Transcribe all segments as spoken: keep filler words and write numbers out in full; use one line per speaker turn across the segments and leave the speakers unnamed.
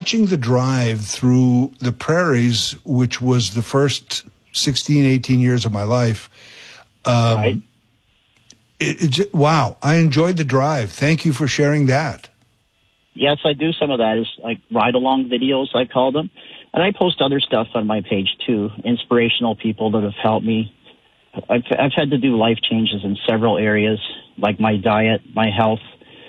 watching the drive through the prairies, which was the first sixteen, eighteen years of my life. Um,
right.
it, it, wow, I enjoyed the drive. Thank you for sharing that.
Yes, I do some of that. Is like ride-along videos, I call them. And I post other stuff on my page, too, inspirational people that have helped me. I've, I've had to do life changes in several areas, like my diet, my health,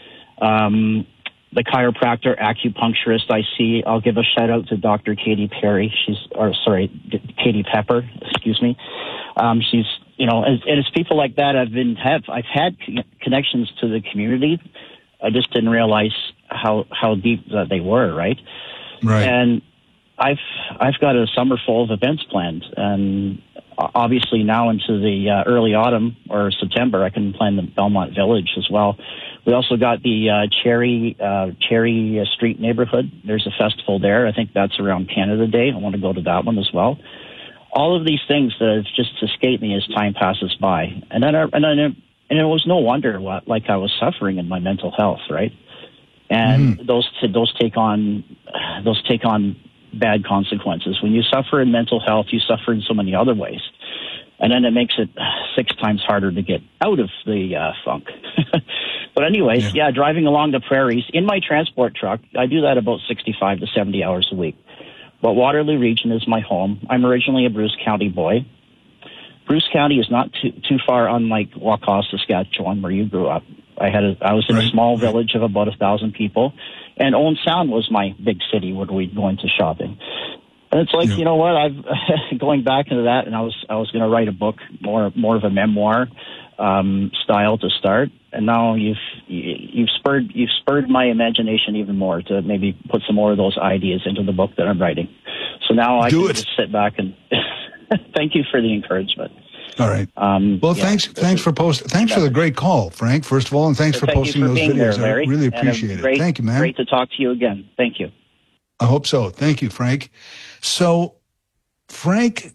um, the chiropractor, acupuncturist I see. I'll give a shout-out to Doctor Katie Perry. She's, or sorry, Katie Pepper, excuse me. Um, she's, you know, and, and it's people like that I've been, have, I've had connections to the community. I just didn't realize how, how deep that they were, right?
Right.
And I've I've got a summer full of events planned, and obviously now into the uh, early autumn or September, I can plan the Belmont Village as well. We also got the uh, Cherry uh, Cherry Street neighborhood. There's a festival there. I think that's around Canada Day. I want to go to that one as well. All of these things that have just escaped me as time passes by, and then I, and then it, and it was no wonder what like I was suffering in my mental health, right? And mm. those those take on those take on. bad consequences. When you suffer in mental health, you suffer in so many other ways. And then it makes it six times harder to get out of the uh, funk. But anyways, yeah. yeah, driving along the prairies in my transport truck, I do that about sixty-five to seventy hours a week. But Waterloo Region is my home. I'm originally a Bruce County boy. Bruce County is not too, too far unlike Waukau, Saskatchewan, where you grew up. I had a, I was in right. a small village of about a thousand people, and Owen Sound was my big city where we'd go into shopping. And it's like, yeah. you know what? I've going back into that, and I was I was going to write a book, more more of a memoir um, style to start. And now you've you've spurred you've spurred my imagination even more to maybe put some more of those ideas into the book that I'm writing. So now I
Do
can
it.
just sit back and thank you for the encouragement.
All right.
Um,
well,
yeah,
thanks. Thanks for post. Thanks for the great call, Frank. First of all, and thanks
so
for
thank
posting
for
those videos.
There, Larry,
I really appreciate it.
Great,
Thank you, man.
Great to talk to you again. Thank you.
I hope so. Thank you, Frank. So, Frank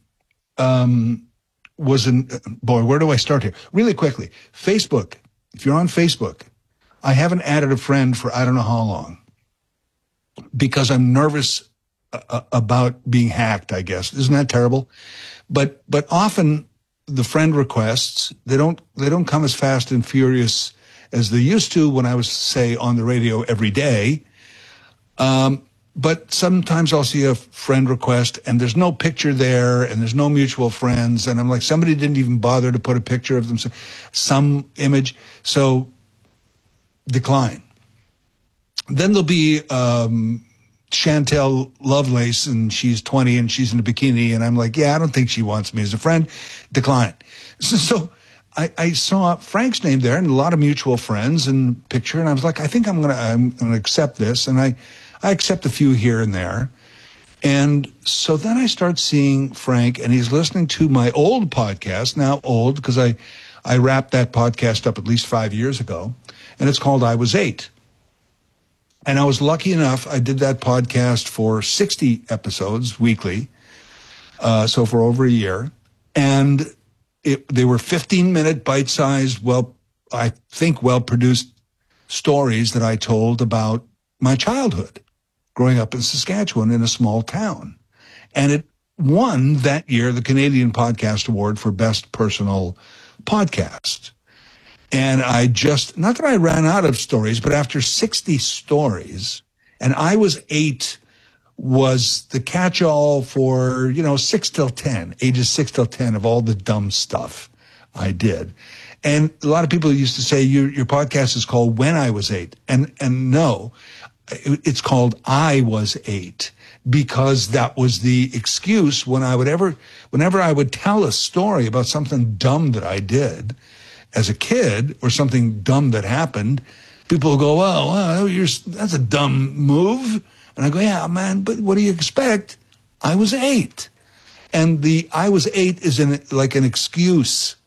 um, was in. Boy, where do I start here? Really quickly, Facebook. If you're on Facebook, I haven't added a friend for I don't know how long because I'm nervous uh, about being hacked. I guess isn't that terrible? But but often. The friend requests, they don't they don't come as fast and furious as they used to when I was, say, on the radio every day. Um, but sometimes I'll see a friend request and there's no picture there and there's no mutual friends. And I'm like, somebody didn't even bother to put a picture of them, some image. So decline. Then there'll be um, Chantel Lovelace, and she's twenty and she's in a bikini, and I'm like, yeah, I don't think she wants me as a friend. Decline. So, so I, I saw Frank's name there and a lot of mutual friends and picture, and I was like, I think I'm gonna I'm gonna accept this, and I I accept a few here and there, and so then I start seeing Frank, and he's listening to my old podcast, now old because I I wrapped that podcast up at least five years ago, and it's called I Was Eight. And I was lucky enough, I did that podcast for sixty episodes weekly, uh, so for over a year. And it, they were fifteen-minute, bite-sized, well, I think well-produced stories that I told about my childhood, growing up in Saskatchewan in a small town. And it won that year the Canadian Podcast Award for Best Personal Podcast. And I just, not that I ran out of stories, but after sixty stories, and I Was Eight was the catch-all for, you know, six till ten, ages six till ten of all the dumb stuff I did. And a lot of people used to say, your, your podcast is called When I Was Eight. And, and no, it's called I Was Eight, because that was the excuse when I would ever, whenever I would tell a story about something dumb that I did as a kid or something dumb that happened, people will go, well, well you're, that's a dumb move. And I go, yeah, man, but what do you expect? I was eight. And the I was eight is an, like an excuse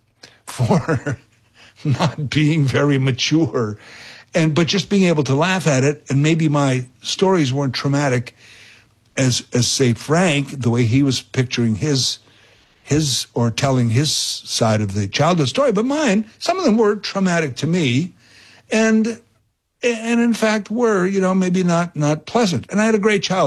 for not being very mature. And, but just being able to laugh at it, and maybe my stories weren't traumatic as, as say Frank, the way he was picturing his, his, or telling his side of the childhood story, but mine, some of them were traumatic to me. And, and in fact were, you know, maybe not, not pleasant. And I had a great childhood.